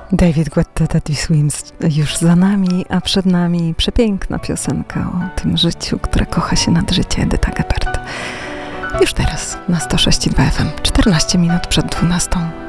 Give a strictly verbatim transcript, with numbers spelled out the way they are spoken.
David Guetta, Teddy Swims już za nami, a przed nami przepiękna piosenka o tym życiu, które kocha się nad życie, Edyta Gebert. Już teraz na sto sześć i dwa F M, czternaście minut przed dwunastą.